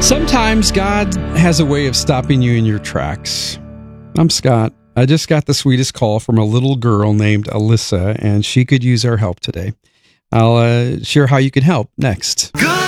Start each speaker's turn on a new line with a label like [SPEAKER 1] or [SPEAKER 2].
[SPEAKER 1] Sometimes God has a way of stopping you in your tracks. I'm Scott. I just got the sweetest call from a little girl named Alyssa, and she could use our help today. I'll share how you can help next.
[SPEAKER 2] Good